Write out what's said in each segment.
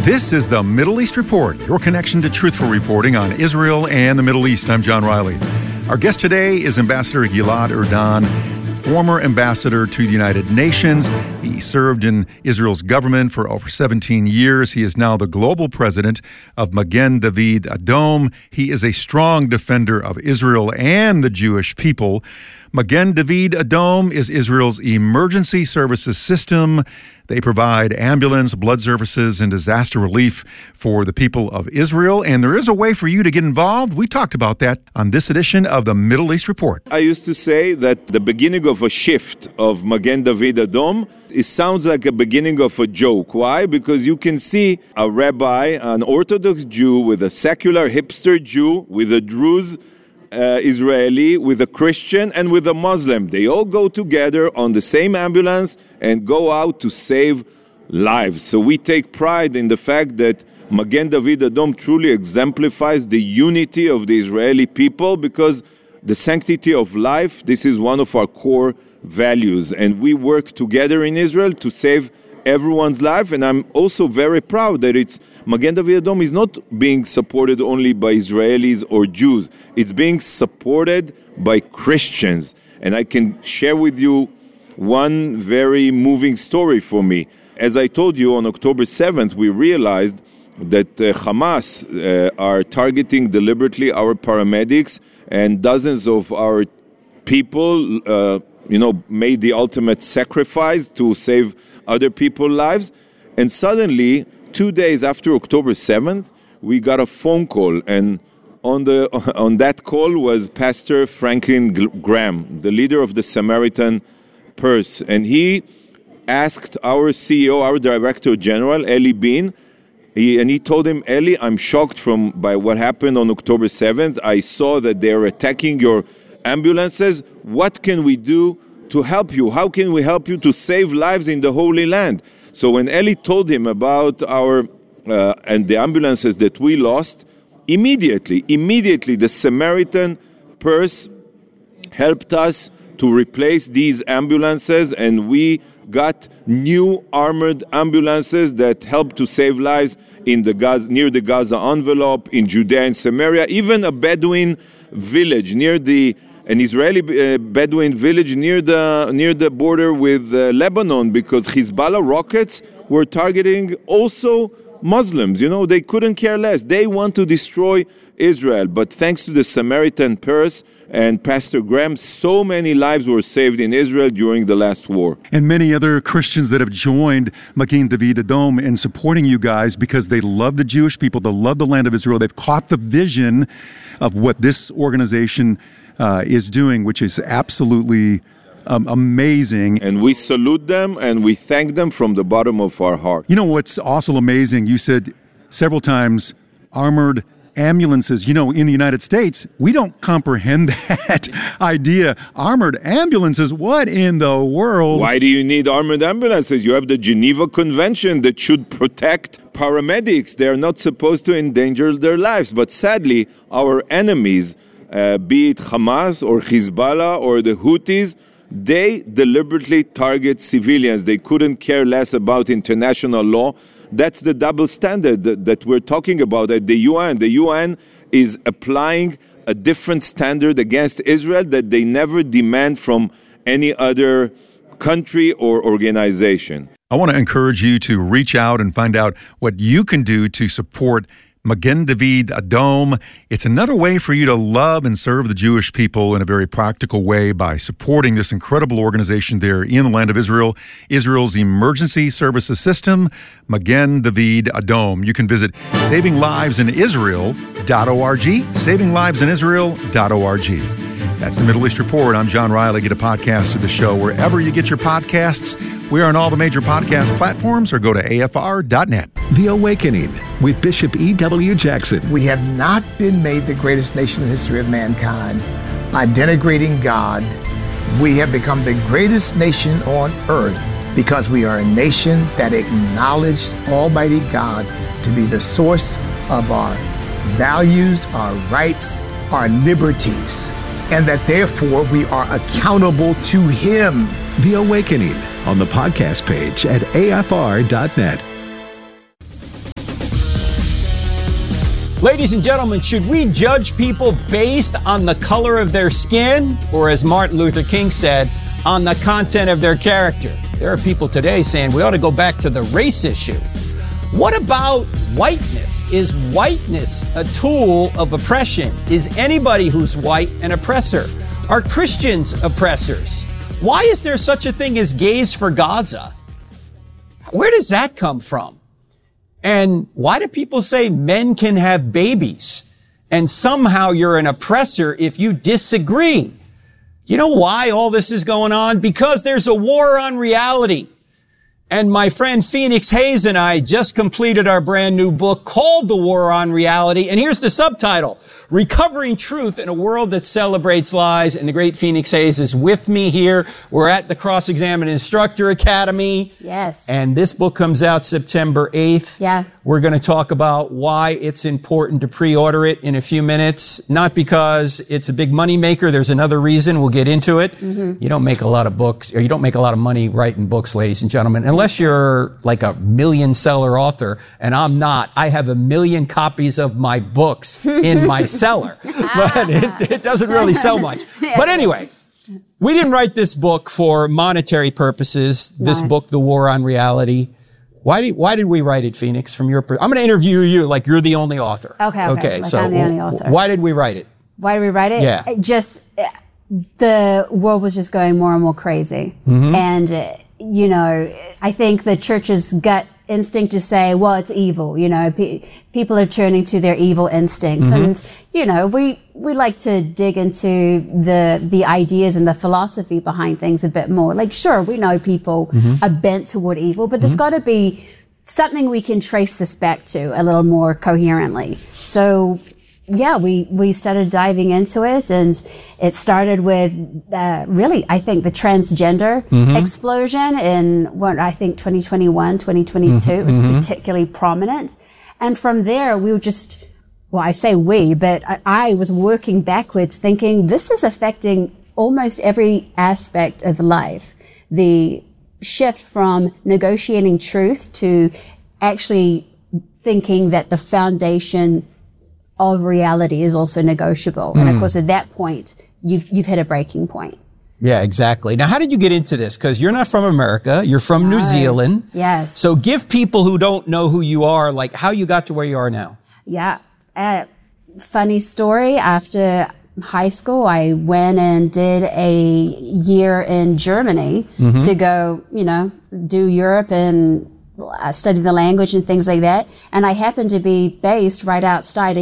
This is the Middle East Report, your connection to truthful reporting on Israel and the Middle East. I'm John Riley. Our guest today is Ambassador Gilad Erdan, former ambassador to the United Nations. He served in Israel's government for over 17 years. He is now the global president of Magen David Adom. He is a strong defender of Israel and the Jewish people. Magen David Adom is Israel's emergency services system. They provide ambulance, blood services, and disaster relief for the people of Israel. And there is a way for you to get involved. We talked about that on this edition of the Middle East Report. I used to say that the beginning of a shift of Magen David Adom, it sounds like a beginning of a joke. Why? Because you can see a rabbi, an Orthodox Jew, with a secular hipster Jew, with a Druze Israeli, with a Christian, and with a Muslim. They all go together on the same ambulance and go out to save lives. So we take pride in the fact that Magen David Adom truly exemplifies the unity of the Israeli people, because the sanctity of life, this is one of our core values. And we work together in Israel to save everyone's life. And I'm also very proud that Magen David Adom is not being supported only by Israelis or Jews. It's being supported by Christians. And I can share with you one very moving story for me. As I told you, on October 7th, we realized that Hamas are targeting deliberately our paramedics, and dozens of our people, made the ultimate sacrifice to save other people's lives. And suddenly, 2 days after October 7th, we got a phone call, and on that call was Pastor Franklin Graham, the leader of the Samaritan Purse. And he asked our CEO, our Director General, Eli Bin, he told him, Eli, I'm shocked by what happened on October 7th. I saw that they are attacking your ambulances. What can we do to help you? How can we help you to save lives in the Holy Land? So when Eli told him about our and the ambulances that we lost, immediately the Samaritan Purse helped us to replace these ambulances, and we got new armored ambulances that help to save lives in near the Gaza envelope, in Judea and Samaria, even a Bedouin village an Israeli Bedouin village near the border with Lebanon, because Hezbollah rockets were targeting also Muslims. They couldn't care less. They want to destroy Israel. But thanks to the Samaritan Purse and Pastor Graham, so many lives were saved in Israel during the last war. And many other Christians that have joined Magen David Adom in supporting you guys because they love the Jewish people, they love the land of Israel. They've caught the vision of what this organization is doing, which is absolutely amazing. And we salute them and we thank them from the bottom of our heart. You know what's also amazing? You said several times armored ambulances. In the United States, we don't comprehend that idea. Armored ambulances? What in the world? Why do you need armored ambulances? You have the Geneva Convention that should protect paramedics. They're not supposed to endanger their lives. But sadly, our enemies, be it Hamas or Hezbollah or the Houthis, they deliberately target civilians. They couldn't care less about international law. That's the double standard that we're talking about at the UN. The UN is applying a different standard against Israel that they never demand from any other country or organization. I want to encourage you to reach out and find out what you can do to support Magen David Adom. It's another way for you to love and serve the Jewish people in a very practical way by supporting this incredible organization there in the land of Israel, Israel's emergency services system, Magen David Adom. You can visit savinglivesinisrael.org, savinglivesinisrael.org. That's the Middle East Report. I'm John Riley. Get a podcast of the show wherever you get your podcasts. We are on all the major podcast platforms, or go to afr.net. The Awakening with Bishop E.W. Jackson. We have not been made the greatest nation in the history of mankind by denigrating God. We have become the greatest nation on earth because we are a nation that acknowledged Almighty God to be the source of our values, our rights, our liberties, and that therefore we are accountable to Him. The Awakening on the podcast page at afr.net. Ladies and gentlemen, should we judge people based on the color of their skin, or as Martin Luther King said, on the content of their character? There are people today saying we ought to go back to the race issue. What about whiteness? Is whiteness a tool of oppression? Is anybody who's white an oppressor? Are Christians oppressors? Why is there such a thing as gays for Gaza? Where does that come from? And why do people say men can have babies? And somehow you're an oppressor if you disagree. You know why all this is going on? Because there's a war on reality. And my friend Phoenix Hayes and I just completed our brand new book called The War on Reality. And here's the subtitle: Recovering Truth in a World That Celebrates Lies. And the great Phoenix Hayes is with me here. We're at the Cross-Examined Instructor Academy. Yes. And this book comes out September 8th. Yeah. We're going to talk about why it's important to pre-order it in a few minutes. Not because it's a big money maker. There's another reason. We'll get into it. Mm-hmm. You don't make a lot of books, or you don't make a lot of money writing books, ladies and gentlemen, unless you're like a million-seller author, and I'm not. I have 1 million copies of my books in my cellar, but it doesn't really sell much. But anyway, we didn't write this book for monetary purposes. This book, The War on Reality. Why did we write it, Phoenix? From your I'm going to interview you like you're the only author. Okay. Like so I'm the only author. Why did we write it? Why did we write it? Yeah. The world was just going more and more crazy. Mm-hmm. And, you know, I think the church's gut instinct to say, well, it's evil. You know, people are turning to their evil instincts. Mm-hmm. And, you know, we like to dig into the ideas and the philosophy behind things a bit more. Like, sure, we know people are bent toward evil, but there's got to be something we can trace this back to a little more coherently. So, yeah, we started diving into it, and it started with really, I think, the transgender explosion in what I think 2021, 2022. It was particularly prominent. And from there, we were just, well, I say we, but I was working backwards thinking this is affecting almost every aspect of life. The shift from negotiating truth to actually thinking that the foundation of reality is also negotiable. And of course, at that point, you've hit a breaking point. Yeah, exactly. Now, how did you get into this? Because you're not from America. You're from New Zealand. Yes. So give people who don't know who you are, like how you got to where you are now. Yeah. Funny story. After high school, I went and did a year in Germany to go, you know, do Europe and study the language and things like that. And I happened to be based right outside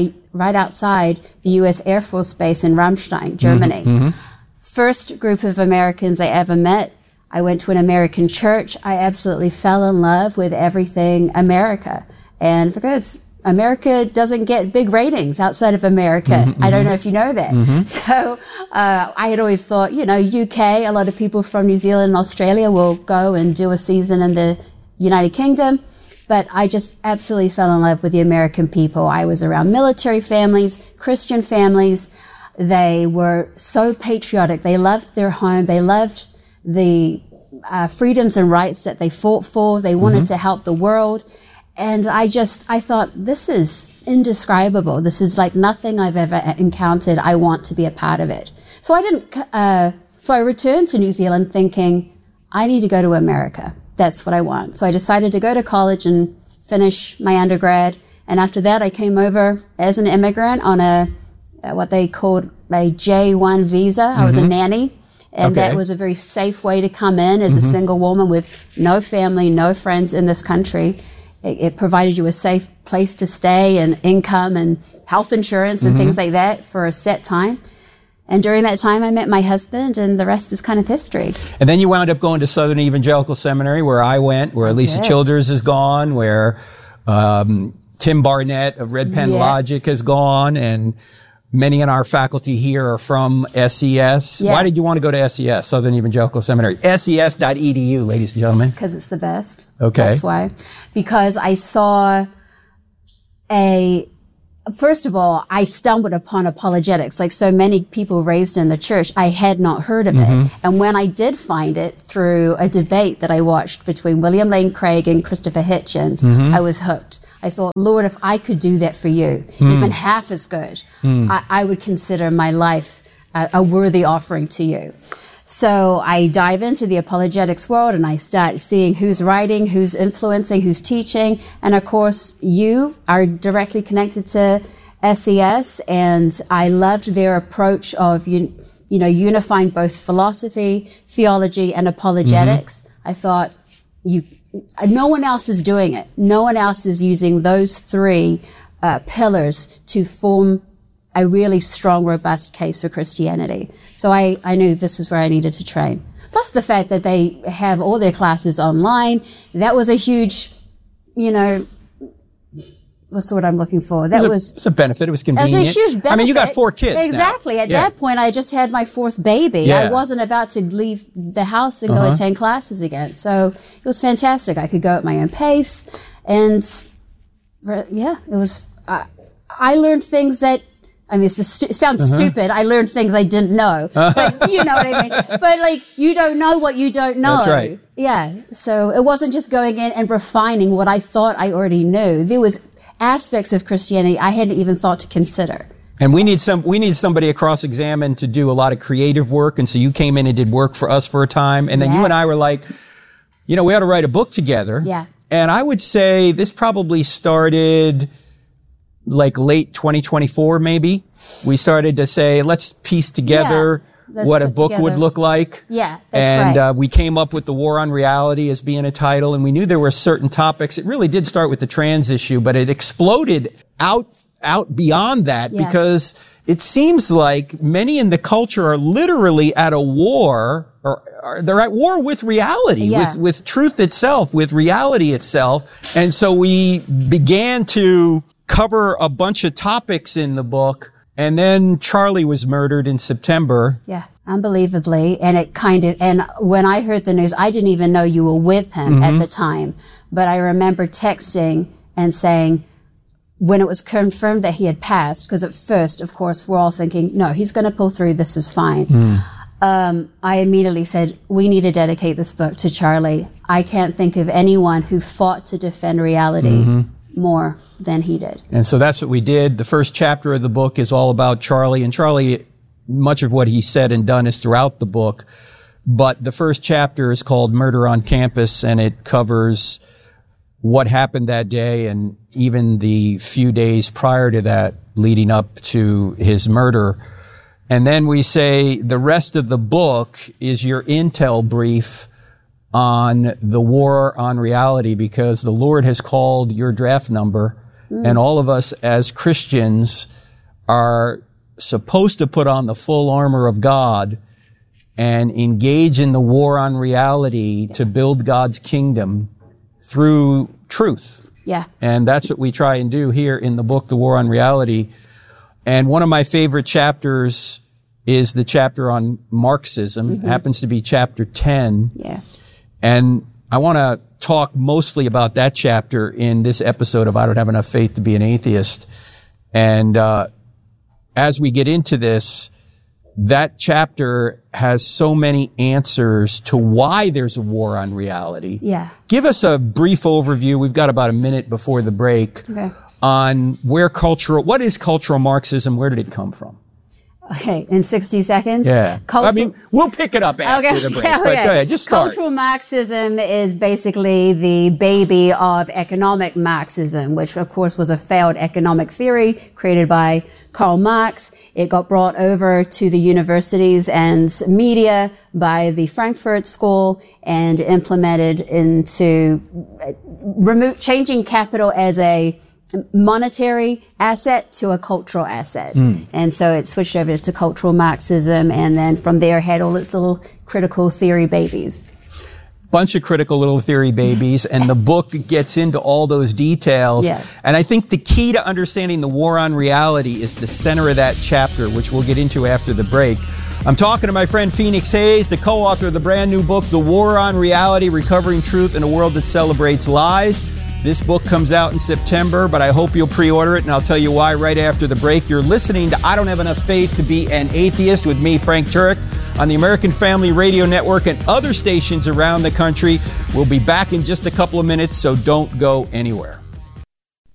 the U.S. Air Force Base in Ramstein, Germany. First group of Americans I ever met. I went to an American church. I absolutely fell in love with everything America. And because America doesn't get big ratings outside of America. I don't know if you know that. So I had always thought, you know, UK, a lot of people from New Zealand and Australia will go and do a season in the United Kingdom. But I just absolutely fell in love with the American people. I was around military families, Christian families. They were so patriotic. They loved their home. They loved the freedoms and rights that they fought for. They wanted to help the world. And I thought, this is indescribable. This is like nothing I've ever encountered. I want to be a part of it. So I returned to New Zealand thinking, I need to go to America. That's what I want. So I decided to go to college and finish my undergrad. And after that, I came over as an immigrant on what they called a J1 visa. I was a nanny. And that was a very safe way to come in as a single woman with no family, no friends in this country. It provided you a safe place to stay and income and health insurance and things like that for a set time. And during that time, I met my husband, and the rest is kind of history. And then you wound up going to Southern Evangelical Seminary, where I went, where Lisa Childers has gone, where Tim Barnett of Red Pen Logic has gone, and many in our faculty here are from SES. Yeah. Why did you want to go to SES, Southern Evangelical Seminary? SES.edu, ladies and gentlemen. Because it's the best. Okay. That's why. Because I saw first of all, I stumbled upon apologetics. Like so many people raised in the church, I had not heard of it. And when I did find it through a debate that I watched between William Lane Craig and Christopher Hitchens, I was hooked. I thought, Lord, if I could do that for you, even half as good, I would consider my life a worthy offering to you. So I dive into the apologetics world and I start seeing who's writing, who's influencing, who's teaching. And of course, you are directly connected to SES, and I loved their approach of, unifying both philosophy, theology, and apologetics. I thought, no one else is doing it. No one else is using those three pillars to form a really strong, robust case for Christianity. So I knew this is where I needed to train. Plus the fact that they have all their classes online. That was a huge, what's the word I'm looking for? It's a benefit. It was convenient. It was a huge benefit. I mean, you got 4 kids Exactly. now. At that point, I just had my 4th baby. Yeah. I wasn't about to leave the house and go attend classes again. So it was fantastic. I could go at my own pace. And it was, I learned things that, it sounds stupid. I learned things I didn't know, but you know what I mean? But you don't know what you don't know. That's right. Yeah. So it wasn't just going in and refining what I thought I already knew. There was aspects of Christianity I hadn't even thought to consider. And we need somebody to cross-examine to do a lot of creative work. And so you came in and did work for us for a time. And then you and I were like, we ought to write a book together. Yeah. And I would say this probably started late 2024, maybe. We started to say, let's piece together what a book would look like. Yeah, that's right. And we came up with The War on Reality as being a title, and we knew there were certain topics. It really did start with the trans issue, but it exploded out beyond that because it seems like many in the culture are literally at a war, or they're at war with reality, with truth itself, with reality itself. And so we began to cover a bunch of topics in the book. And then Charlie was murdered in September. Yeah, unbelievably. And and when I heard the news, I didn't even know you were with him at the time. But I remember texting and saying, when it was confirmed that he had passed, because at first, of course, we're all thinking, no, he's going to pull through, this is fine. I immediately said, we need to dedicate this book to Charlie. I can't think of anyone who fought to defend reality more than he did. And so that's what we did. The first chapter of the book is all about Charlie. And Charlie, much of what he said and done is throughout the book. But the first chapter is called Murder on Campus, and it covers what happened that day and even the few days prior to that leading up to his murder. And then we say the rest of the book is your intel brief on the war on reality, because the Lord has called your draft number, and all of us as Christians are supposed to put on the full armor of God and engage in the war on reality to build God's kingdom through truth. Yeah. And that's what we try and do here in the book, The War on Reality. And one of my favorite chapters is the chapter on Marxism. It happens to be chapter 10. Yeah. And I want to talk mostly about that chapter in this episode of I Don't Have Enough Faith to Be an Atheist. And as we get into this, that chapter has so many answers to why there's a war on reality. Yeah. Give us a brief overview. We've got about a minute before the break on what is cultural Marxism? Where did it come from? Okay, in 60 seconds? Yeah. We'll pick it up after the break. But go ahead, just start. Cultural Marxism is basically the baby of economic Marxism, which of course was a failed economic theory created by Karl Marx. It got brought over to the universities and media by the Frankfurt School and implemented into changing capital as a monetary asset to a cultural asset. And so it switched over to cultural Marxism, and then from there had all its little critical theory babies. Bunch of critical little theory babies, and the book gets into all those details. Yeah. And I think the key to understanding the war on reality is the center of that chapter, which we'll get into after the break. I'm talking to my friend Phoenix Hayes, the co-author of the brand new book, The War on Reality, Recovering Truth in a World That Celebrates Lies. This book comes out in September, but I hope you'll pre-order it, and I'll tell you why right after the break. You're listening to I Don't Have Enough Faith to Be an Atheist with me, Frank Turek, on the American Family Radio Network and other stations around the country. We'll be back in just a couple of minutes, so don't go anywhere.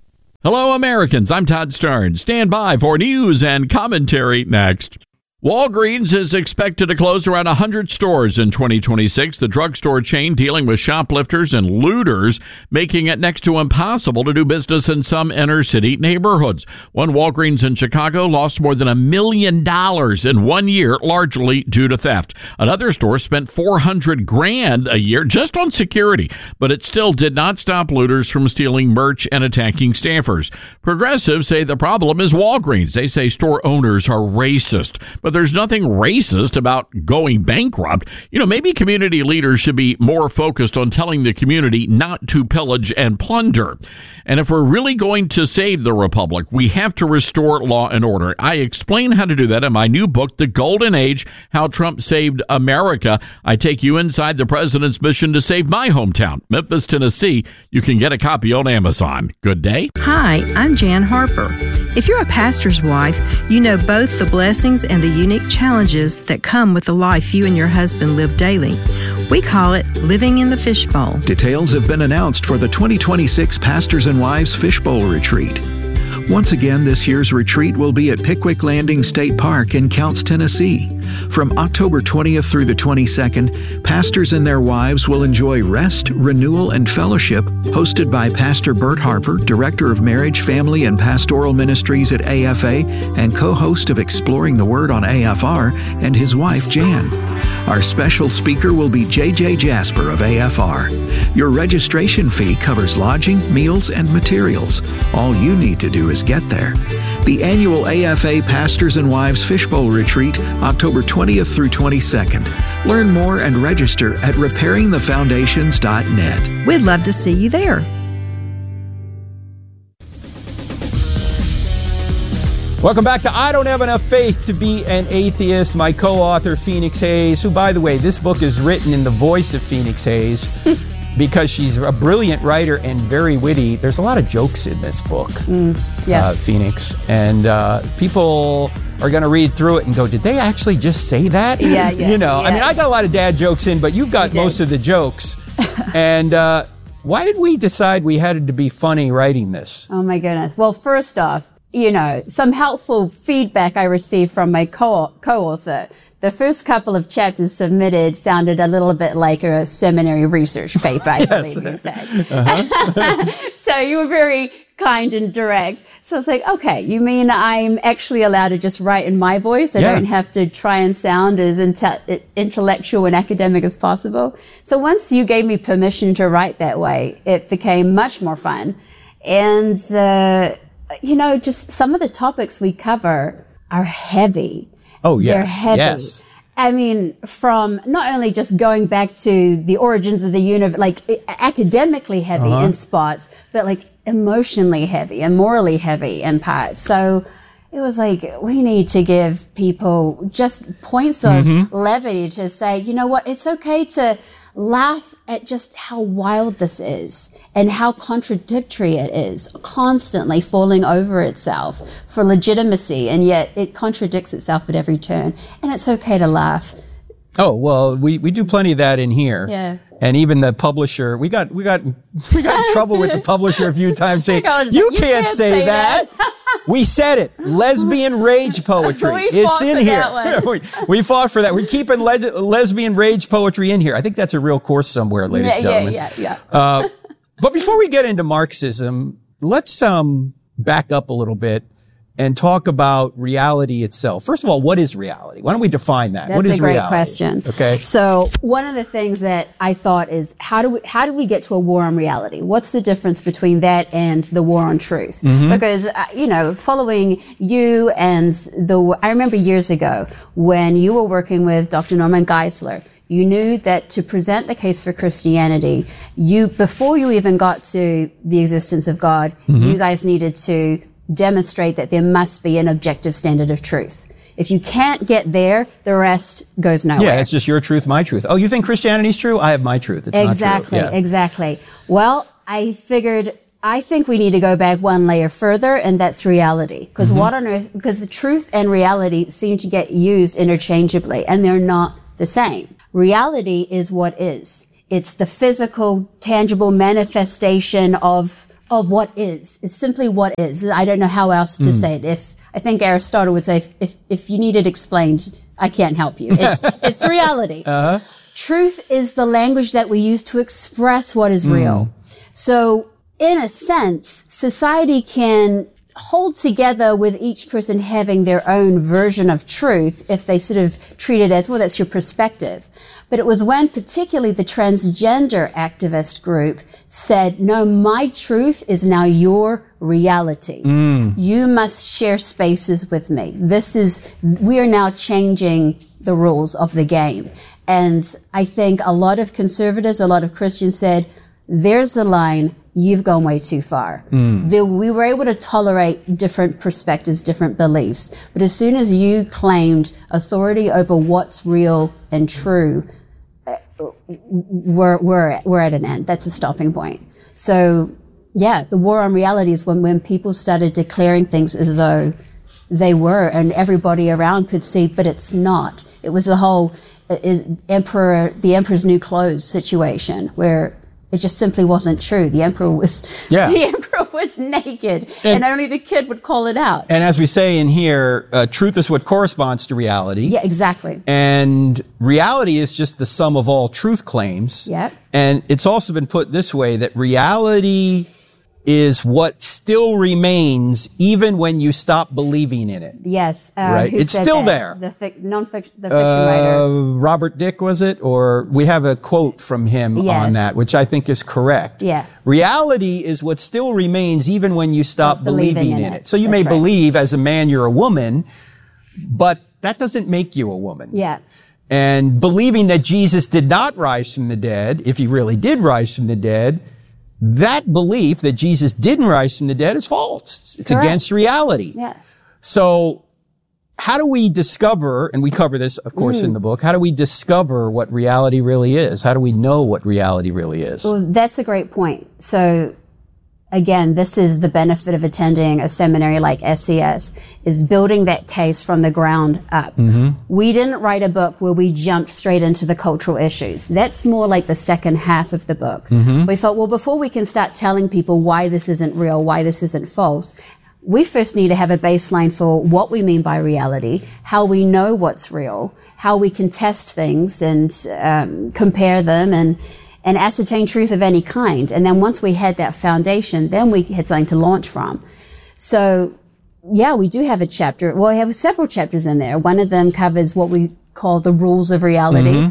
Hello, Americans. I'm Todd Stern. Stand by for news and commentary next. Walgreens is expected to close around 100 stores in 2026, the drugstore chain dealing with shoplifters and looters, making it next to impossible to do business in some inner-city neighborhoods. One Walgreens in Chicago lost more than $1 million in 1 year, largely due to theft. Another store spent $400,000 a year just on security, but it still did not stop looters from stealing merch and attacking staffers. Progressives say the problem is Walgreens. They say store owners are racist. But there's nothing racist about going bankrupt. Maybe community leaders should be more focused on telling the community not to pillage and plunder. And if we're really going to save the republic, we have to restore law and order. I explain how to do that in my new book, The Golden Age, How Trump Saved America. I take you inside the president's mission to save my hometown, Memphis, Tennessee. You can get a copy on Amazon. Good day. Hi, I'm Jan Harper. If you're a pastor's wife, you know both the blessings and the unique challenges that come with the life you and your husband live daily. We call it living in the fishbowl. Details have been announced for the 2026 Pastors and Wives Fishbowl Retreat. Once again, this year's retreat will be at Pickwick Landing State Park in Counce, Tennessee. From October 20th through the 22nd, pastors and their wives will enjoy rest, renewal, and fellowship, hosted by Pastor Bert Harper, Director of Marriage, Family, and Pastoral Ministries at AFA and co-host of Exploring the Word on AFR, and his wife, Jan. Our special speaker will be J.J. Jasper of AFR. Your registration fee covers lodging, meals, and materials. All you need to do is get there. The annual AFA Pastors and Wives Fishbowl Retreat, October 20th through 22nd. Learn more and register at repairingthefoundations.net. We'd love to see you there. Welcome back to I Don't Have Enough Faith to Be an Atheist. My co-author, Phoenix Hayes, who, by the way, this book is written in the voice of Phoenix Hayes because she's a brilliant writer and very witty. There's a lot of jokes in this book, Phoenix. And people are going to read through it and go, did they actually just say that? Yeah. I mean, I got a lot of dad jokes in, but you've got most of the jokes. And why did we decide we had to be funny writing this? Oh, my goodness. Well, first off, some helpful feedback I received from my co-author. The first couple of chapters submitted sounded a little bit like a seminary research paper, I believe you said. So you were very kind and direct. So I was like, okay, you mean I'm actually allowed to just write in my voice? I don't have to try and sound as intellectual and academic as possible. So once you gave me permission to write that way, it became much more fun. And just some of the topics we cover are heavy. Oh, yes. They're heavy. Yes. I mean, from not only just going back to the origins of the universe, like academically heavy in spots, but like emotionally heavy and morally heavy in parts. So it was like, we need to give people just points of levity to say, you know what, it's okay to laugh at just how wild this is and how contradictory it is, constantly falling over itself for legitimacy, and yet it contradicts itself at every turn. And it's okay to laugh. Oh, well, we do plenty of that in here. Yeah. And even the publisher, we got in trouble with the publisher a few times saying, you can't say that. We said it. Lesbian rage poetry. It's in here. We fought for that. We're keeping lesbian rage poetry in here. I think that's a real course somewhere, ladies and gentlemen. Yeah. But before we get into Marxism, let's back up a little bit and talk about reality itself. First of all, what is reality? Why don't we define that? That's what is a great reality? question. Okay. So one of the things that I thought is, how do we get to a war on reality? What's the difference between that and the war on truth? Because, following you and I remember years ago when you were working with Dr. Norman Geisler, you knew that to present the case for Christianity, before you even got to the existence of God, you guys needed to demonstrate that there must be an objective standard of truth. If you can't get there, the rest goes nowhere. Yeah, it's just your truth, my truth. Oh, you think Christianity's true? I have my truth. It's exactly, not true. Yeah. Exactly. Well, I think we need to go back one layer further, and that's reality. Because what on earth? Because the truth and reality seem to get used interchangeably, and they're not the same. Reality is what is. It's the physical, tangible manifestation of of what is. It's simply what is. I don't know how else to say it. I think Aristotle would say, if you need it explained, I can't help you. It's reality. Truth is the language that we use to express what is real. So, in a sense, society can hold together with each person having their own version of truth if they sort of treat it as, well, that's your perspective. But it was when particularly the transgender activist group said, no, my truth is now your reality. You must share spaces with me. We are now changing the rules of the game. And I think a lot of conservatives, a lot of Christians said, there's the line, you've gone way too far. We were able to tolerate different perspectives, different beliefs. But as soon as you claimed authority over what's real and true, we're at an end. That's a stopping point. So, yeah, the war on reality is when people started declaring things as though they were, and everybody around could see, but it's not. It was the whole the emperor's new clothes situation where it just simply wasn't true. The emperor was naked, and only the kid would call it out. And as we say in here, truth is what corresponds to reality. Yeah, exactly. And reality is just the sum of all truth claims. Yep. And it's also been put this way, that reality is what still remains even when you stop believing in it. Yes. Right? It's still there. The fiction writer. Robert Dick, was it? Or we have a quote from him on that, which I think is correct. Yeah. Reality is what still remains even when you stop believing in it. So you may right. believe as a man you're a woman, but that doesn't make you a woman. Yeah. And believing that Jesus did not rise from the dead, if he really did rise from the dead, that belief that Jesus didn't rise from the dead is false. It's Correct. Against reality. Yeah. So how do we discover, and we cover this, of course, in the book, how do we discover what reality really is? How do we know what reality really is? Well, that's a great point. So again, this is the benefit of attending a seminary like SES, is building that case from the ground up. We didn't write a book where we jumped straight into the cultural issues. That's more like the second half of the book. We thought, well, before we can start telling people why this isn't real, why this isn't false, we first need to have a baseline for what we mean by reality, how we know what's real, how we can test things and compare them and ascertain truth of any kind. And then once we had that foundation, then we had something to launch from. So, yeah, we do have a chapter. Well, we have several chapters in there. One of them covers what we call the rules of reality.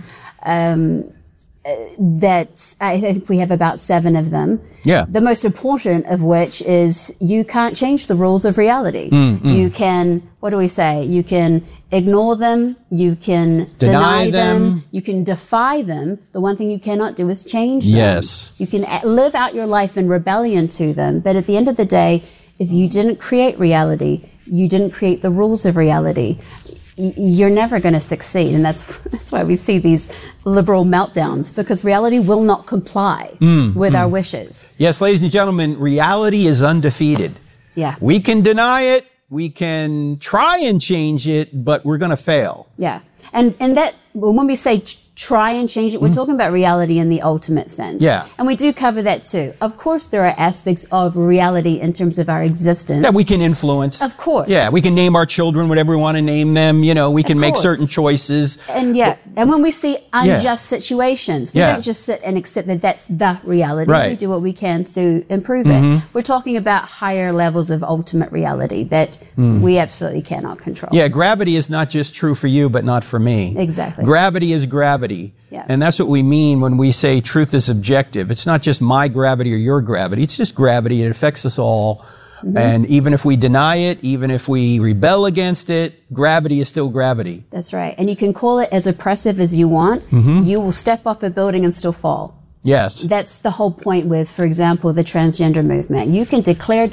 That I think we have about 7 of them. Yeah. The most important of which is you can't change the rules of reality. You can, what do we say? You can ignore them. You can deny them. You can defy them. The one thing you cannot do is change them. Yes. You can live out your life in rebellion to them. But at the end of the day, if you didn't create reality, you didn't create the rules of reality, you're never going to succeed. And that's why we see these liberal meltdowns, because reality will not comply with our wishes. Yes, ladies and gentlemen, reality is undefeated. Yeah. We can deny it, we can try and change it, but we're going to fail. Yeah. And that, when we say try and change it, we're talking about reality in the ultimate sense. Yeah. And we do cover that too. Of course, there are aspects of reality in terms of our existence that we can influence. Of course. Yeah, we can name our children whatever we want to name them. You know, we can make course. certain choices. And and when we see unjust situations, we don't just sit and accept that that's the reality. Right. We do what we can to improve it. We're talking about higher levels of ultimate reality that we absolutely cannot control. Yeah, gravity is not just true for you, but not for me. Exactly. Gravity is gravity. Yeah. And that's what we mean when we say truth is objective. It's not just my gravity or your gravity. It's just gravity. It affects us all. And even if we deny it, even if we rebel against it, gravity is still gravity. That's right. And you can call it as oppressive as you want. You will step off a building and still fall. Yes. That's the whole point with, for example, the transgender movement. You can declare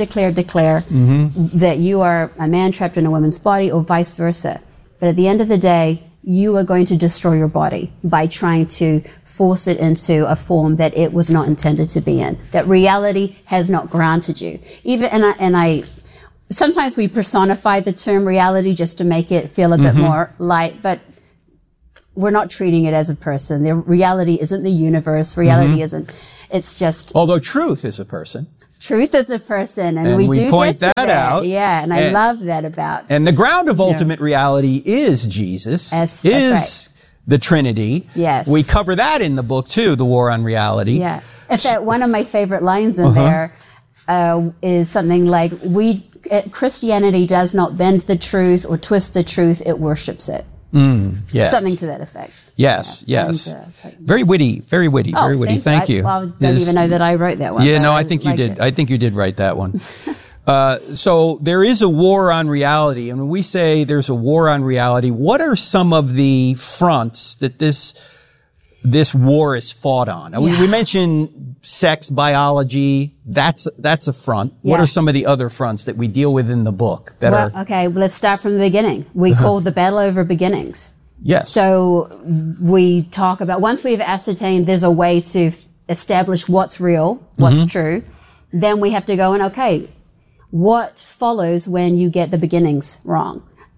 that you are a man trapped in a woman's body or vice versa. But at the end of the day, you are going to destroy your body by trying to force it into a form that it was not intended to be in, that reality has not granted you. I sometimes we personify the term reality just to make it feel a bit more light, but we're not treating it as a person. The reality isn't the universe. Reality isn't. It's just. Although truth is a person. Truth is a person, and we do point get to that out. Yeah, and I love that about. And the ground of ultimate reality is Jesus, That's is the Trinity. Yes. We cover that in the book too, The War on Reality. Yeah. In fact, one of my favorite lines in there is something like, Christianity does not bend the truth or twist the truth, it worships it. Yes. Something to that effect. Yes, Yeah. yes. Very witty, very witty, very witty. Thank you. I don't even know that I wrote that one. Yeah, no, but I think you did. it. I think you did write that one. So there is a war on reality. And when we say there's a war on reality, what are some of the fronts that this war is fought on? We mentioned sex, biology. That's a front. What are some of the other fronts that we deal with in the book that are? Okay, let's start from the beginning. We call the battle over beginnings. Yes. So we talk about, once we've ascertained there's a way to establish what's real, what's true, then we have to go and, okay, what follows when you get the beginnings wrong?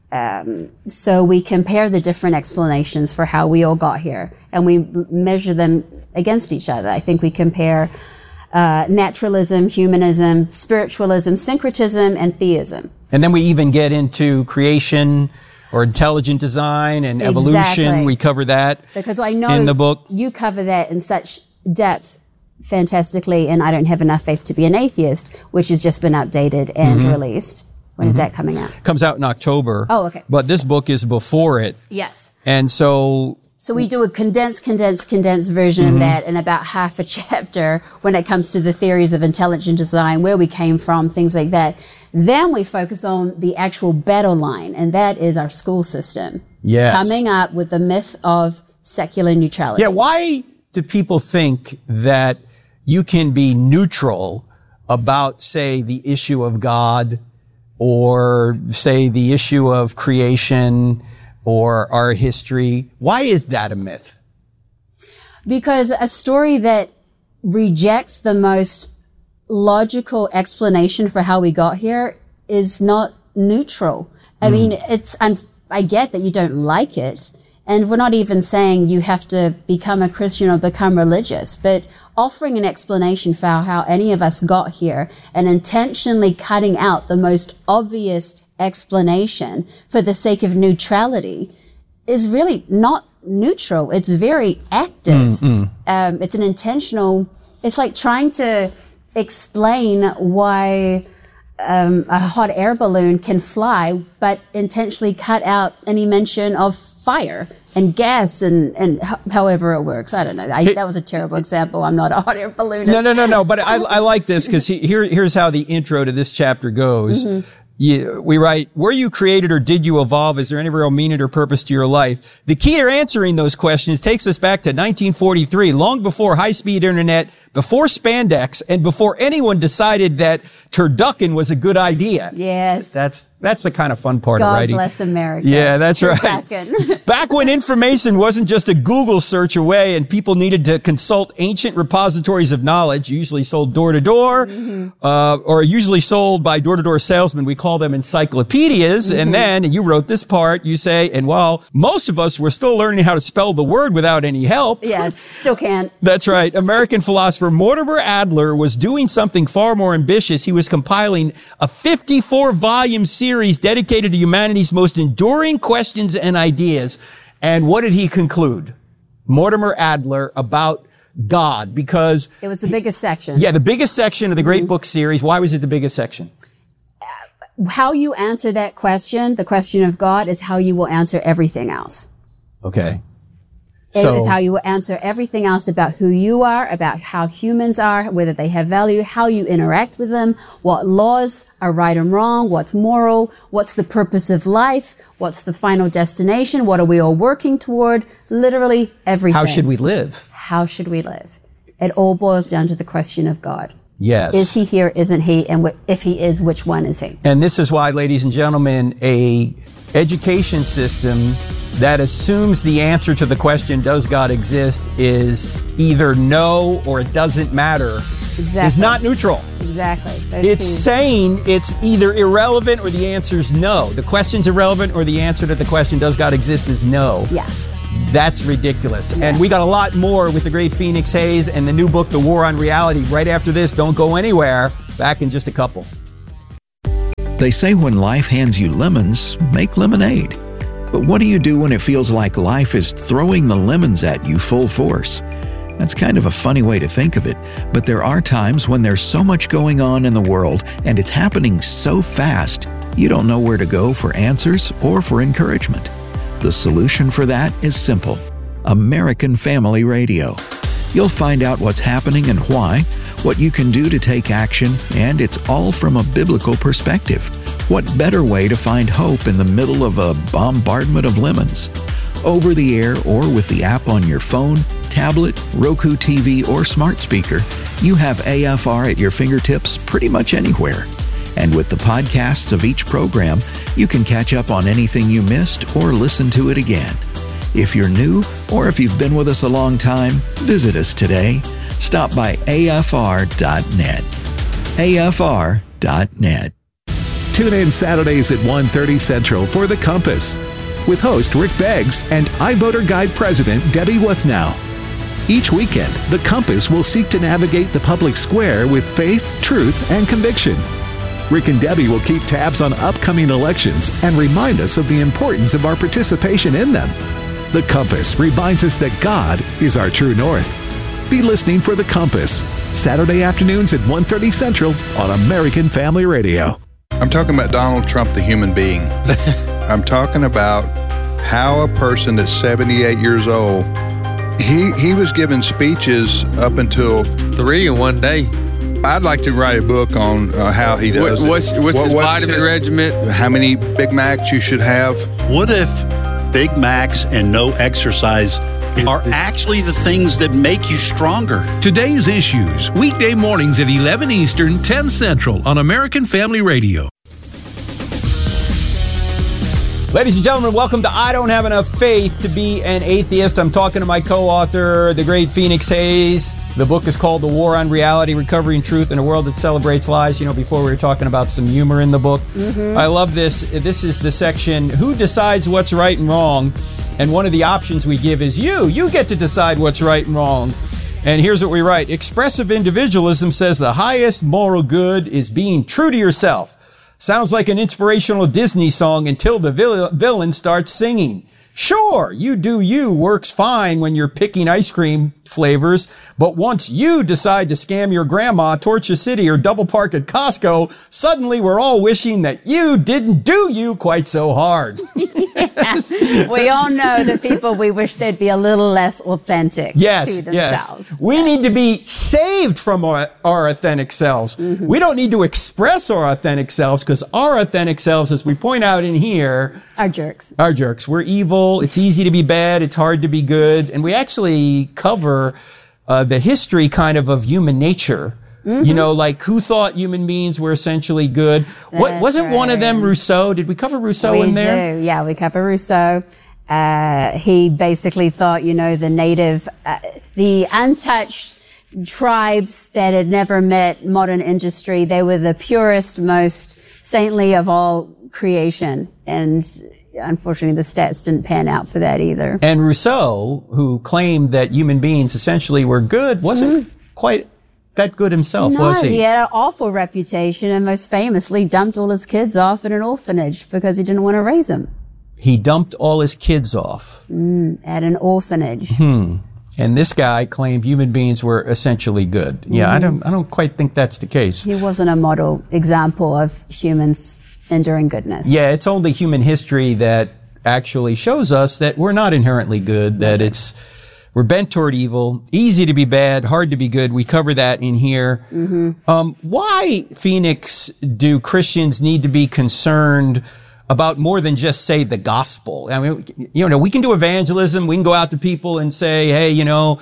So we compare the different explanations for how we all got here, and we measure them against each other. I think we compare naturalism, humanism, spiritualism, syncretism, and theism. And then we even get into creation or intelligent design and evolution. Exactly. We cover that because I know in the book. You cover that in such depth fantastically, and I Don't Have Enough Faith to Be an Atheist, which has just been updated and released. When is that coming out? Comes out in October. Oh, okay. But this book is before it. Yes. And so we do a condensed version of that in about half a chapter when it comes to the theories of intelligent design, where we came from, things like that. Then we focus on the actual battle line, and that is our school system. Yes. Coming up with the myth of secular neutrality. Yeah, why do people think that you can be neutral about, say, the issue of God, or say the issue of creation or our history? Why is that a myth? Because a story that rejects the most logical explanation for how we got here is not neutral. I mean, I get that you don't like it, and we're not even saying you have to become a Christian or become religious, but offering an explanation for how any of us got here and intentionally cutting out the most obvious explanation for the sake of neutrality is really not neutral. It's very active. It's an intentional, it's like trying to explain why a hot air balloon can fly, but intentionally cut out any mention of fire and gas and however it works. I don't know. That was a terrible example. I'm not a hot air balloonist. No. But I like this because here's how the intro to this chapter goes. We write, were you created or did you evolve? Is there any real meaning or purpose to your life? The key to answering those questions takes us back to 1943, long before high-speed internet, before spandex, and before anyone decided that turducken was a good idea. Yes. That's the kind of fun part of God writing. bless America. Yeah, that's right. Turducken. Back when information wasn't just a Google search away and people needed to consult ancient repositories of knowledge, usually sold door to door, or usually sold by door-to-door salesmen. We call them encyclopedias. And then you wrote this part, you say, and while most of us were still learning how to spell the word without any help. Yes, still can't. That's right. American philosopher Mortimer Adler was doing something far more ambitious. He was compiling a 54-volume series dedicated to humanity's most enduring questions and ideas. And what did he conclude? Mortimer Adler about God, because it was the biggest section. Yeah, the biggest section of the Great Book series. Why was it the biggest section? How you answer that question, the question of God, is how you will answer everything else. Okay. It is how you will answer everything else about who you are, about how humans are, whether they have value, how you interact with them, what laws are right and wrong, what's moral, what's the purpose of life, what's the final destination, what are we all working toward, literally everything. How should we live? How should we live? It all boils down to the question of God. Yes. Is he here? Isn't he? And if he is, which one is he? And this is why, ladies and gentlemen, a education system that assumes the answer to the question, does God exist, is either no or it doesn't matter. Exactly. Is not neutral. Exactly. It's saying it's either irrelevant or the answer is no. The question's irrelevant or the answer to the question, does God exist, is no. Yeah. That's ridiculous. Yeah. And we got a lot more with the great Phoenix Hayes and the new book, The War on Reality, right after this. Don't go anywhere. Back in just a couple. They say when life hands you lemons, make lemonade. But what do you do when it feels like life is throwing the lemons at you full force? That's kind of a funny way to think of it, but there are times when there's so much going on in the world and it's happening so fast, you don't know where to go for answers or for encouragement. The solution for that is simple: American Family Radio. You'll find out what's happening and why, what you can do to take action, and it's all from a biblical perspective. What better way to find hope in the middle of a bombardment of lemons? Over the air or with the app on your phone, tablet, Roku TV, or smart speaker, you have AFR at your fingertips pretty much anywhere. And with the podcasts of each program, you can catch up on anything you missed or listen to it again. If you're new or if you've been with us a long time, visit us today. Stop by afr.net. afr.net. Tune in Saturdays at 1:30 Central for The Compass with host Rick Beggs and iVoter Guide President Debbie Withnow. Each weekend, The Compass will seek to navigate the public square with faith, truth, and conviction. Rick and Debbie will keep tabs on upcoming elections and remind us of the importance of our participation in them. The Compass reminds us that God is our true north. Be listening for The Compass, Saturday afternoons at 1:30 Central on American Family Radio. I'm talking about Donald Trump, the human being. I'm talking about how a person that's 78 years old, he was giving speeches up until 3 in one day. I'd like to write a book on how he does What's his vitamin regimen? How many Big Macs you should have. What if Big Macs and no exercise are actually the things that make you stronger? Today's Issues, weekday mornings at 11 Eastern, 10 Central on American Family Radio. Ladies and gentlemen, welcome to I Don't Have Enough Faith to Be an Atheist. I'm talking to my co-author, the great Phoenix Hayes. The book is called The War on Reality, Recovery and Truth in a World That Celebrates Lies. You know, before we were talking about some humor in the book. Mm-hmm. I love this. This is the section, Who Decides What's Right and Wrong? And one of the options we give is you. You get to decide what's right and wrong. And here's what we write. Expressive individualism says the highest moral good is being true to yourself. Sounds like an inspirational Disney song until the villain starts singing. Sure, you do you works fine when you're picking ice cream flavors, but once you decide to scam your grandma, torch a city, or double park at Costco, suddenly we're all wishing that you didn't do you quite so hard. Yes. We all know the people we wish they'd be a little less authentic to themselves. Yes. We need to be saved from our authentic selves. Mm-hmm. We don't need to express our authentic selves because our authentic selves, as we point out in here, are jerks. Are jerks. We're evil. It's easy to be bad. It's hard to be good. And we actually cover the history kind of human nature. Mm-hmm. You know, like who thought human beings were essentially good? Wasn't one of them Rousseau? Did we cover Rousseau in there? We do. Yeah, we cover Rousseau. He basically thought, you know, the native, the untouched tribes that had never met modern industry, they were the purest, most saintly of all creation. And unfortunately, the stats didn't pan out for that either. And Rousseau, who claimed that human beings essentially were good, wasn't quite that good himself, was he? He had an awful reputation and most famously dumped all his kids off at an orphanage because he didn't want to raise them. He dumped all his kids off. At an orphanage. And this guy claimed human beings were essentially good. Yeah, I don't quite think that's the case. He wasn't a model example of humans enduring goodness. Yeah, it's only human history that actually shows us that we're not inherently good, that we're bent toward evil, easy to be bad, hard to be good. We cover that in here. Mm-hmm. Why, Phoenix, do Christians need to be concerned about more than just, say, the gospel? I mean, you know, we can do evangelism. We can go out to people and say, hey, you know,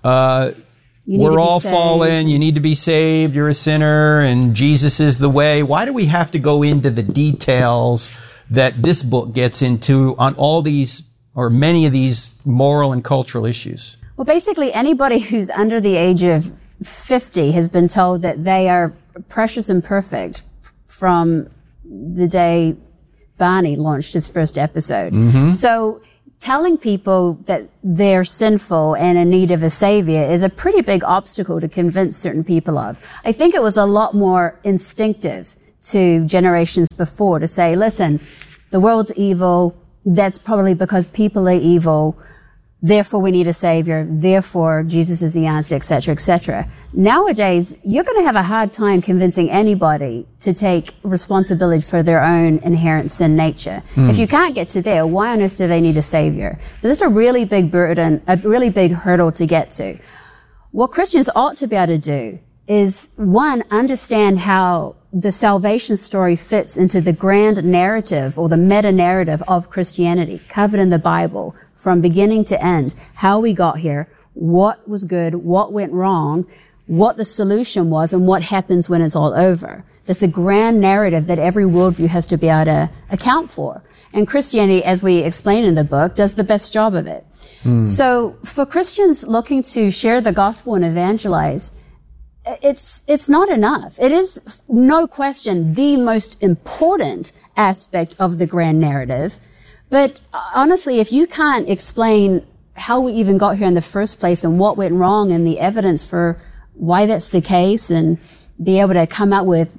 we're all fallen. You need to be saved. You're a sinner and Jesus is the way. Why do we have to go into the details that this book gets into on all these or many of these moral and cultural issues? Well, basically, anybody who's under the age of 50 has been told that they are precious and perfect from the day Barney launched his first episode. Mm-hmm. So telling people that they're sinful and in need of a savior is a pretty big obstacle to convince certain people of. I think it was a lot more instinctive to generations before to say, listen, the world's evil. That's probably because people are evil. Therefore, we need a savior. Therefore, Jesus is the answer, etc., etc. Nowadays, you're going to have a hard time convincing anybody to take responsibility for their own inherent sin nature. If you can't get to there, why on earth do they need a savior? So that's a really big burden, a really big hurdle to get to. What Christians ought to be able to do is, one, understand how the salvation story fits into the grand narrative or the meta-narrative of Christianity, covered in the Bible from beginning to end, how we got here, what was good, what went wrong, what the solution was, and what happens when it's all over. There's a grand narrative that every worldview has to be able to account for. And Christianity, as we explain in the book, does the best job of it. So for Christians looking to share the gospel and evangelize, it's not enough. It is, no question, the most important aspect of the grand narrative. But honestly, if you can't explain how we even got here in the first place and what went wrong and the evidence for why that's the case, and be able to come out with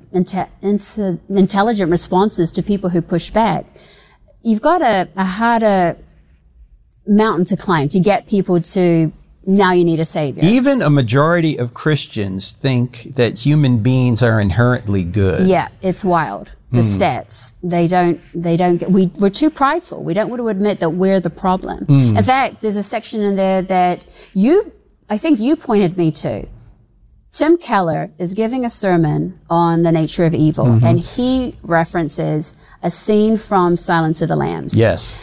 intelligent responses to people who push back, you've got a harder mountain to climb to get people to, now you need a savior. Even a majority of Christians think that human beings are inherently good. Yeah, it's wild. The stats, they don't get, we're too prideful. We don't want to admit that we're the problem. In fact, there's a section in there that I think you pointed me to. Tim Keller is giving a sermon on the nature of evil, and he references a scene from Silence of the Lambs. Yes.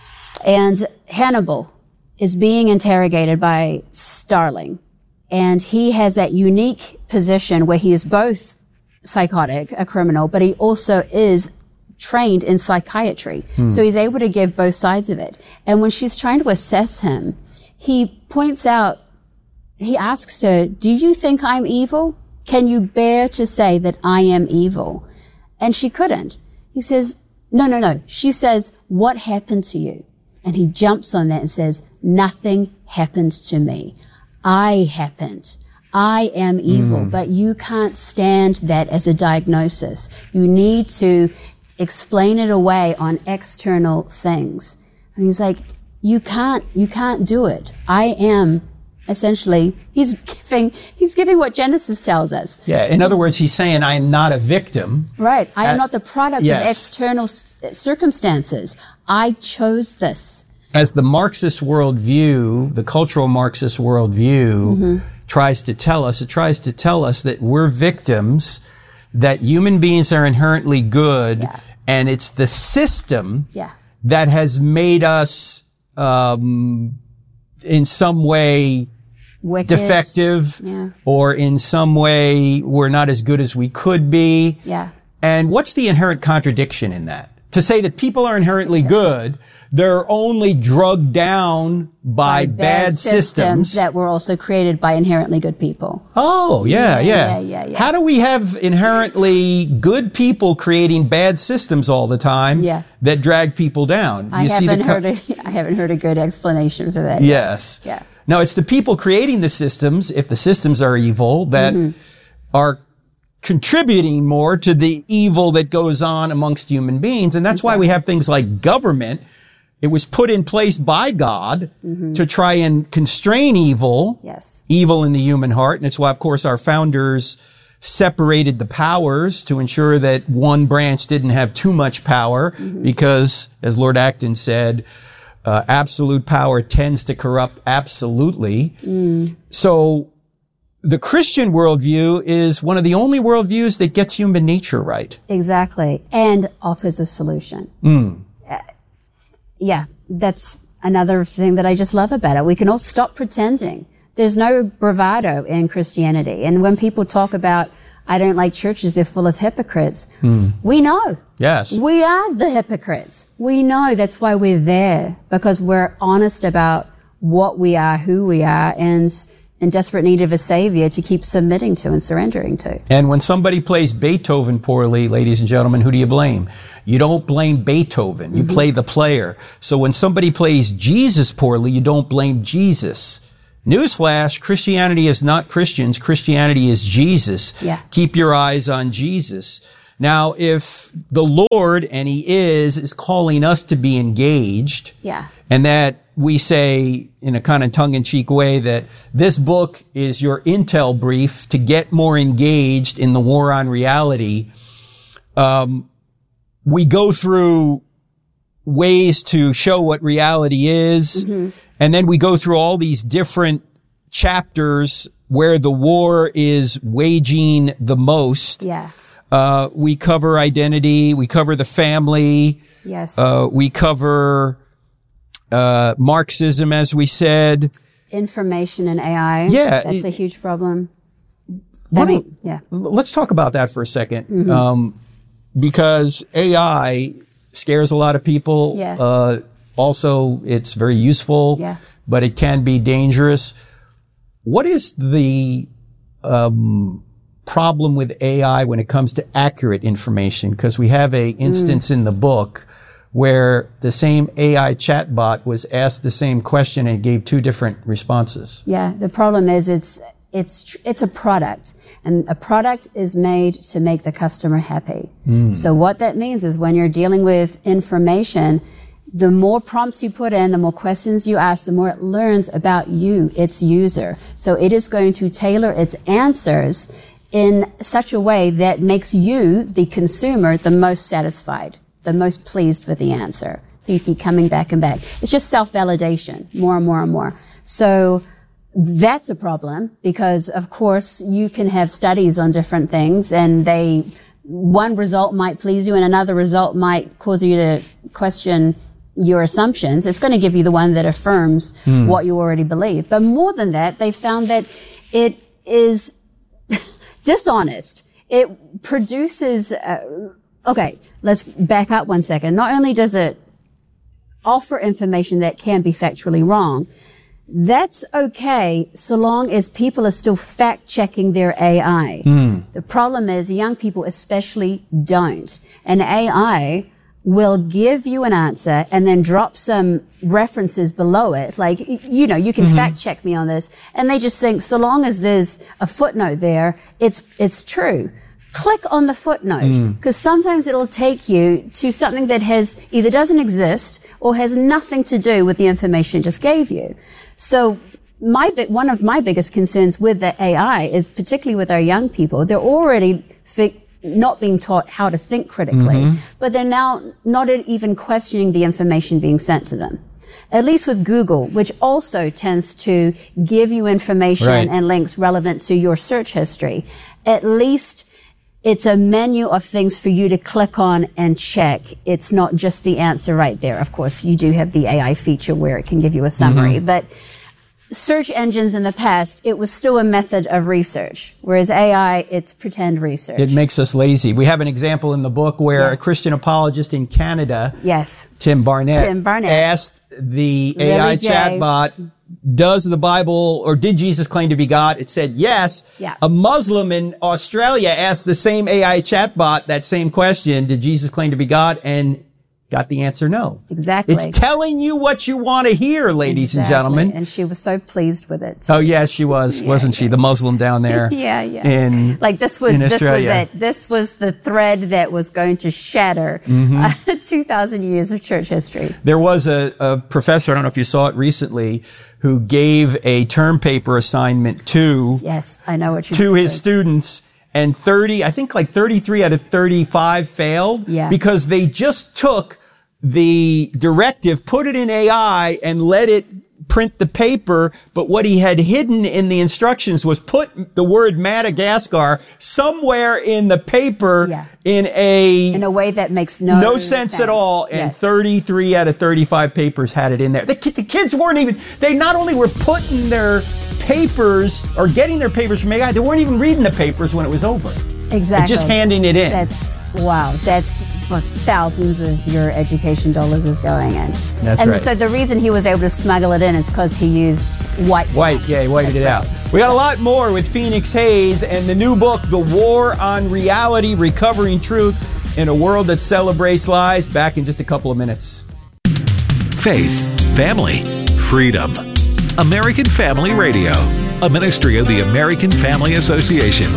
And Hannibal is being interrogated by Starling. And he has that unique position where he is both psychotic, a criminal, but he also is trained in psychiatry. So he's able to give both sides of it. And when she's trying to assess him, he points out, he asks her, do you think I'm evil? Can you bear to say that I am evil? And she couldn't. He says, no. She says, what happened to you? And he jumps on that and says, nothing happened to me. I happened. I am evil, but you can't stand that as a diagnosis. You need to explain it away on external things. And he's like, you can't do it. I am essentially, he's giving what Genesis tells us. Yeah, in other words, he's saying, I am not a victim. Right, I am not the product of external circumstances. I chose this. As the Marxist worldview, the cultural Marxist worldview tries to tell us, it tries to tell us that we're victims, that human beings are inherently good, and it's the system that has made us in some way wicked, defective, or in some way we're not as good as we could be. Yeah. And what's the inherent contradiction in that? To say that people are inherently good, they're only drugged down by bad systems that were also created by inherently good people. Oh, yeah. How do we have inherently good people creating bad systems all the time that drag people down? I haven't heard a good explanation for that. Yes. Yeah. Now, it's the people creating the systems, if the systems are evil, that are contributing more to the evil that goes on amongst human beings. And that's why we have things like government. It was put in place by God to try and constrain evil, evil in the human heart. And it's why, of course, our founders separated the powers to ensure that one branch didn't have too much power, because, as Lord Acton said, absolute power tends to corrupt absolutely. So the Christian worldview is one of the only worldviews that gets human nature right. Exactly. And offers a solution. Yeah, that's another thing that I just love about it. We can all stop pretending. There's no bravado in Christianity. And when people talk about, I don't like churches, they're full of hypocrites, we know. Yes. We are the hypocrites. We know that's why we're there, because we're honest about what we are, who we are, and in desperate need of a savior to keep submitting to and surrendering to. And when somebody plays Beethoven poorly, ladies and gentlemen, who do you blame? You don't blame Beethoven. You play the player. So when somebody plays Jesus poorly, you don't blame Jesus. Newsflash, Christianity is not Christians. Christianity is Jesus. Yeah. Keep your eyes on Jesus. Now, if the Lord, and He is calling us to be engaged, and that we say in a kind of tongue-in-cheek way that this book is your intel brief to get more engaged in the war on reality, we go through ways to show what reality is, and then we go through all these different chapters where the war is waging the most. Yeah. We cover identity, we cover the family, we cover Marxism, as we said. Information and AI. Yeah. That's a huge problem. Let's talk about that for a second. Because AI scares a lot of people. Yeah. Also, it's very useful, but it can be dangerous. What is the problem with AI when it comes to accurate information? Because we have a instance in the book where the same AI chatbot was asked the same question and gave two different responses. Yeah, the problem is it's a product, and a product is made to make the customer happy. So what that means is when you're dealing with information, the more prompts you put in, the more questions you ask, the more it learns about you, its user. So it is going to tailor its answers in such a way that makes you, the consumer, the most satisfied, the most pleased with the answer. So you keep coming back and back. It's just self-validation, more and more and more. So that's a problem because, of course, you can have studies on different things and one result might please you and another result might cause you to question your assumptions. It's going to give you the one that affirms what you already believe. But more than that, they found that it is dishonest. It produces, okay, let's back up one second. Not only does it offer information that can be factually wrong, that's okay so long as people are still fact-checking their AI. The problem is young people especially don't. And AI will give you an answer and then drop some references below it. Like, you can fact check me on this. And they just think so long as there's a footnote there, it's true. Click on the footnote because sometimes it'll take you to something that either doesn't exist or has nothing to do with the information it just gave you. So one of my biggest concerns with the AI is particularly with our young people. They're already not being taught how to think critically, but they're now not even questioning the information being sent to them. At least with Google, which also tends to give you information and links relevant to your search history. At least it's a menu of things for you to click on and check. It's not just the answer right there. Of course, you do have the AI feature where it can give you a summary, but search engines in the past, it was still a method of research, whereas AI, it's pretend research. It makes us lazy. We have an example in the book where a Christian apologist in Canada, Tim Barnett, asked the AI chatbot, does the Bible or did Jesus claim to be God? It said yes. A Muslim in Australia asked the same AI chatbot that same question, did Jesus claim to be God? And got the answer no. Exactly. It's telling you what you want to hear, ladies and gentlemen. And she was so pleased with it. Oh, yeah, she was, wasn't she? The Muslim down there. Like this was it. This was the thread that was going to shatter 2,000 years of church history. There was a professor, I don't know if you saw it recently, who gave a term paper assignment to his students. And 33 out of 35 failed because they just took the directive, put it in AI and let it print the paper. But what he had hidden in the instructions was put the word Madagascar somewhere in the paper in a way that makes no sense at all. And 33 out of 35 papers had it in there. The kids they not only were putting their papers or getting their papers from AI, they weren't even reading the papers when it was over. Exactly. Just handing it in. That's what thousands of your education dollars is going in. That's and right. so the reason he was able to smuggle it in is because he used white. Yeah, he whited it out. We got a lot more with Phoenix Hayes and the new book, The War on Reality, Recovering Truth in a World That Celebrates Lies. Back in just a couple of minutes. Faith, family, freedom. American Family Radio, a ministry of the American Family Association.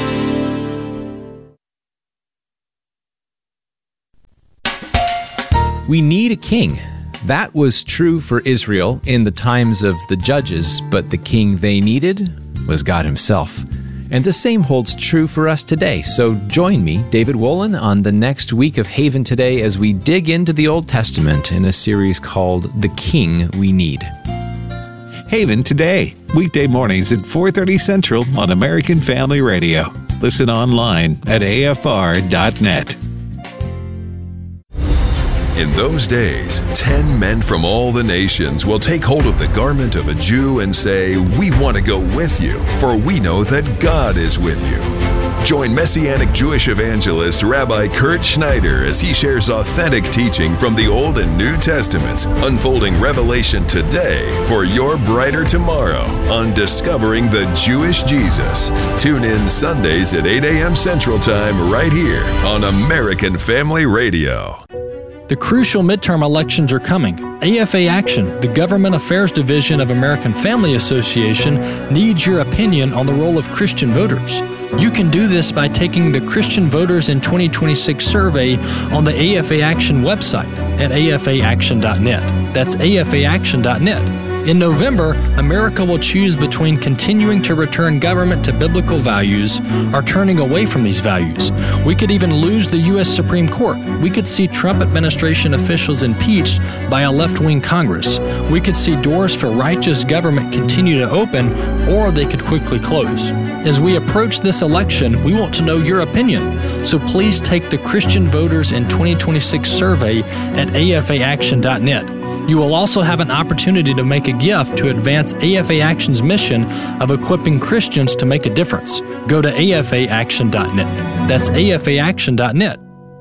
We need a king. That was true for Israel in the times of the judges, but the king they needed was God himself. And the same holds true for us today. So join me, David Wolin, on the next week of Haven Today as we dig into the Old Testament in a series called The King We Need. Haven Today, weekday mornings at 4:30 Central on American Family Radio. Listen online at afr.net. In those days, 10 men from all the nations will take hold of the garment of a Jew and say, "We want to go with you, for we know that God is with you." Join Messianic Jewish evangelist Rabbi Kurt Schneider as he shares authentic teaching from the Old and New Testaments, unfolding revelation today for your brighter tomorrow on Discovering the Jewish Jesus. Tune in Sundays at 8 a.m. Central Time right here on American Family Radio. The crucial midterm elections are coming. AFA Action, the Government Affairs Division of American Family Association, needs your opinion on the role of Christian voters. You can do this by taking the Christian Voters in 2026 survey on the AFA Action website at afaaction.net. That's afaaction.net. In November, America will choose between continuing to return government to biblical values or turning away from these values. We could even lose the U.S. Supreme Court. We could see Trump administration officials impeached by a left-wing Congress. We could see doors for righteous government continue to open, or they could quickly close. As we approach this election, we want to know your opinion. So please take the Christian Voters in 2026 survey at afaaction.net. You will also have an opportunity to make a gift to advance AFA Action's mission of equipping Christians to make a difference. Go to afaaction.net. That's afaaction.net.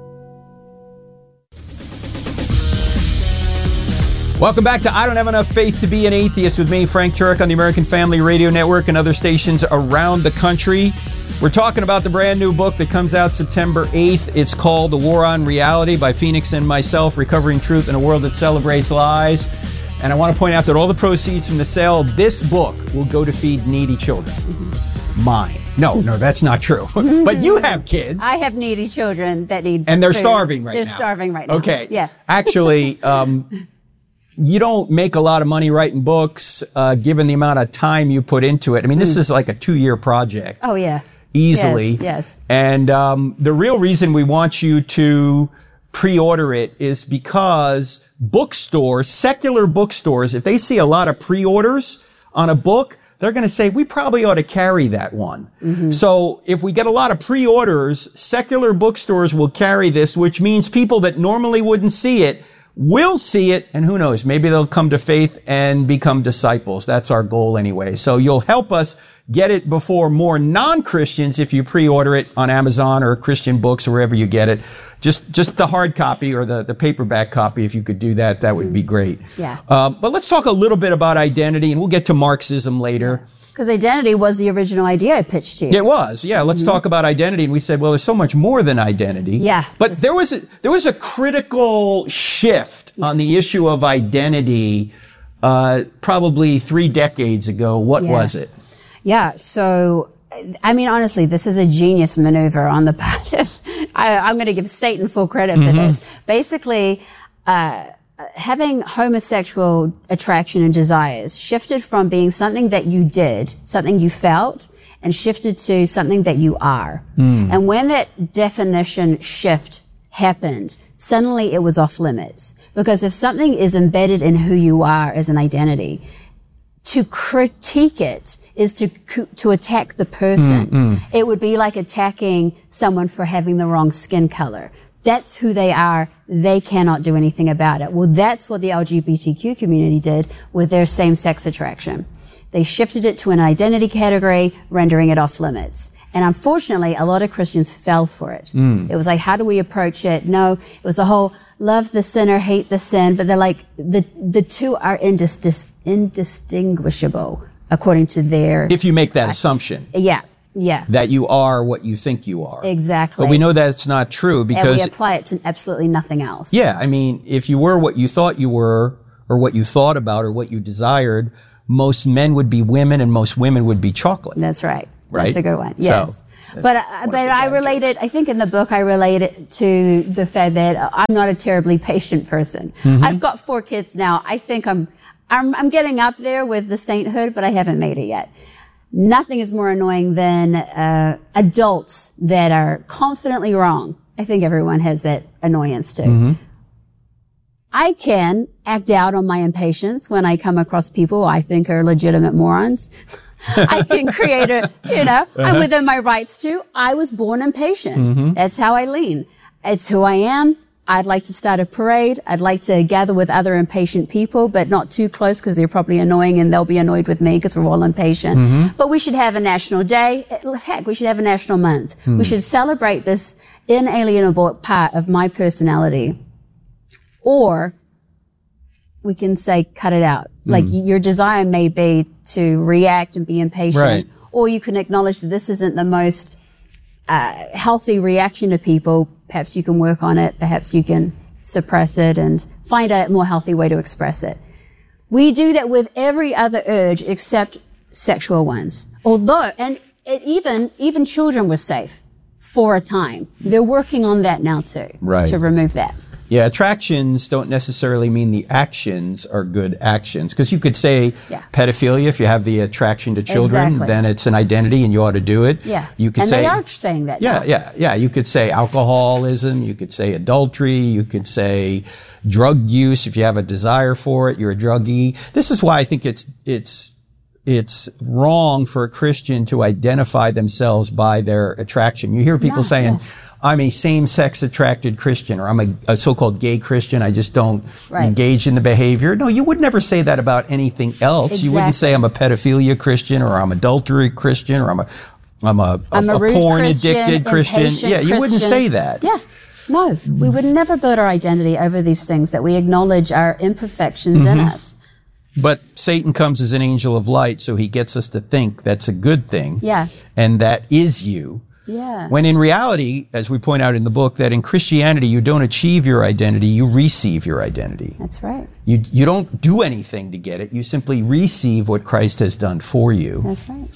Welcome back to I Don't Have Enough Faith to Be an Atheist with me, Frank Turek, on the American Family Radio Network and other stations around the country. We're talking about the brand new book that comes out September 8th. It's called The War on Reality by Phoenix and myself, Recovering Truth in a World That Celebrates Lies. And I want to point out that all the proceeds from the sale of this book will go to feed needy children. Mine. No, that's not true. But you have kids. I have needy children that need And they're food. starving right now. They're starving right now. Okay. Yeah. Actually, you don't make a lot of money writing books, given the amount of time you put into it. I mean, this is like a 2-year project. Oh, yeah. Easily. Yes. And the real reason we want you to pre-order it is because bookstores, secular bookstores, if they see a lot of pre-orders on a book, they're going to say, we probably ought to carry that one. Mm-hmm. So if we get a lot of pre-orders, secular bookstores will carry this, which means people that normally wouldn't see it will see it, and who knows, maybe they'll come to faith and become disciples. That's our goal anyway. So you'll help us get it before more non-Christians if you pre-order it on Amazon or Christian Books or wherever you get it. Just the hard copy or the paperback copy, if you could do that, that would be great. Yeah. But let's talk a little bit about identity, and we'll get to Marxism later. Because identity was the original idea I pitched to you. It was, yeah. Let's talk about identity. And we said, well, there's so much more than identity. Yeah. But there was a critical shift on the issue of identity probably 3 decades ago. What was it? Yeah. So, I mean, honestly, this is a genius maneuver on the part of, I'm going to give Satan full credit for this. Basically, having homosexual attraction and desires shifted from being something that you did, something you felt, and shifted to something that you are. And when that definition shift happened, suddenly it was off limits. Because if something is embedded in who you are as an identity, to critique it is to attack the person. It would be like attacking someone for having the wrong skin color. That's who they are. They cannot do anything about it. Well, that's what the LGBTQ community did with their same-sex attraction. they shifted it to an identity category, rendering it off limits. And unfortunately, a lot of Christians fell for it. It was like, how do we approach it? No, it was the whole love the sinner, hate the sin. But they're like, the two are indistinguishable according to their... If you make that assumption. Yeah. That you are what you think you are. Exactly. But we know that's not true because... And we apply it to absolutely nothing else. Yeah, I mean, if you were what you thought you were, or what you thought about, or what you desired, most men would be women and most women would be chocolate. That's right. Right? That's a good one. Yes. So, but I relate it, I think in the book I relate it to the fact that I'm not a terribly patient person. I've got 4 kids now. I think I'm getting up there with the sainthood, but I haven't made it yet. Nothing is more annoying than adults that are confidently wrong. I think everyone has that annoyance too. I can act out on my impatience when I come across people I think are legitimate morons. I can create I'm within my rights too. I was born impatient. That's how I lean. It's who I am. I'd like to start a parade. I'd like to gather with other impatient people, but not too close because they're probably annoying and they'll be annoyed with me because we're all impatient. But we should have a national day. Heck, we should have a national month. We should celebrate this inalienable part of my personality. Or we can say, cut it out. Like your desire may be to react and be impatient, or you can acknowledge that this isn't the most healthy reaction to people. Perhaps you can work on it. Perhaps you can suppress it and find a more healthy way to express it. We do that with every other urge except sexual ones. Although, and even children were safe for a time. They're working on that now too, to remove that. Yeah, attractions don't necessarily mean the actions are good actions. Because you could say pedophilia, if you have the attraction to children, then it's an identity and you ought to do it. Yeah, you could and say, they are saying that now. Yeah. You could say alcoholism, you could say adultery, you could say drug use. If you have a desire for it, you're a druggie. This is why I think it's wrong for a Christian to identify themselves by their attraction. You hear people saying, I'm a same-sex attracted Christian, or I'm a so-called gay Christian. I just don't engage in the behavior. No, you would never say that about anything else. You wouldn't say I'm a pedophilia Christian, or I'm adultery Christian, or I'm a porn-addicted Christian. Yeah, you wouldn't say that. Yeah. No, we would never build our identity over these things, that we acknowledge our imperfections in us. But Satan comes as an angel of light, so he gets us to think that's a good thing. Yeah. And that is you. Yeah. When in reality, as we point out in the book, that in Christianity, you don't achieve your identity, you receive your identity. That's right. You don't do anything to get it. You simply receive what Christ has done for you. That's right.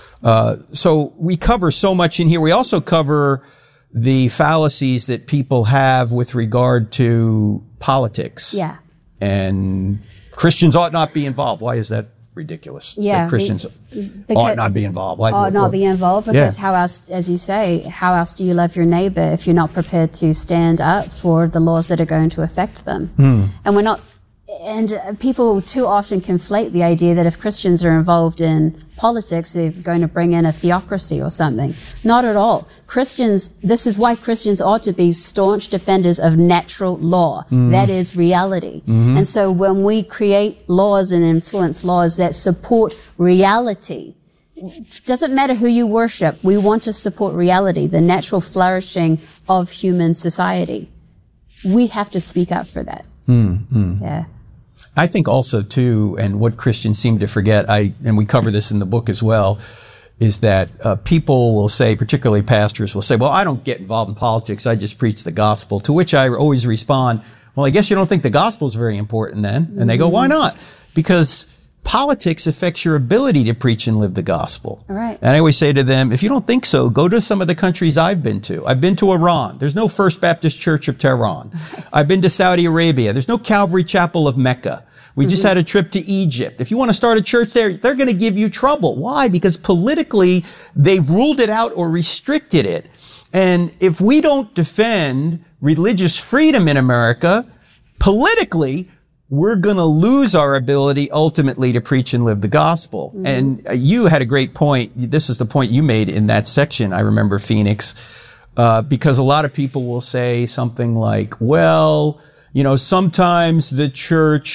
So we cover so much in here. We also cover the fallacies that people have with regard to politics. Yeah. And Christians ought not be involved. Why is that ridiculous? Yeah. That Christians ought not be involved. Ought not be involved because how else, as you say, how else do you love your neighbor if you're not prepared to stand up for the laws that are going to affect them? And we're not, and people too often conflate the idea that if Christians are involved in politics, they're going to bring in a theocracy or something. Not at all. Christians, this is why Christians ought to be staunch defenders of natural law. That is reality. And so when we create laws and influence laws that support reality, it doesn't matter who you worship, we want to support reality, the natural flourishing of human society. We have to speak up for that. Yeah. I think also too, and what Christians seem to forget, and we cover this in the book as well, is that people will say, particularly pastors will say, well, I don't get involved in politics, I just preach the gospel. To which I always respond, well, I guess you don't think the gospel is very important then? And they go, why not? Because politics affects your ability to preach and live the gospel. All right. And I always say to them, if you don't think so, go to some of the countries I've been to. I've been to Iran. There's no First Baptist Church of Tehran. I've been to Saudi Arabia. There's no Calvary Chapel of Mecca. We just had a trip to Egypt. If you want to start a church there, they're going to give you trouble. Why? Because politically, they've ruled it out or restricted it. And if we don't defend religious freedom in America, politically, we're going to lose our ability ultimately to preach and live the gospel. And you had a great point. This is the point you made in that section, I remember, Phoenix, because a lot of people will say something like, well, you know, sometimes the church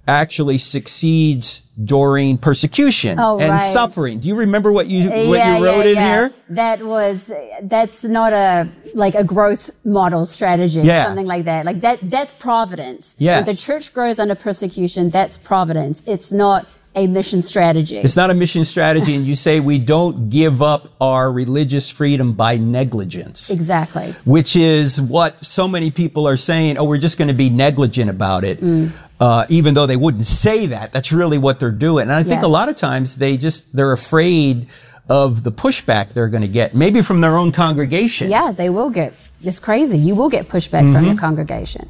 actually succeeds during persecution and suffering. Do you remember what you wrote in here? That's not a growth model strategy, something like that. Like that's providence. Yes. When the church grows under persecution, that's providence. It's not a mission strategy. It's not a mission strategy, and you say we don't give up our religious freedom by negligence. Exactly. Which is what so many people are saying, we're just going to be negligent about it. Even though they wouldn't say that. That's really what they're doing. And I think a lot of times they're afraid of the pushback they're going to get, maybe from their own congregation. Yeah, they will get. It's crazy. You will get pushback from your congregation.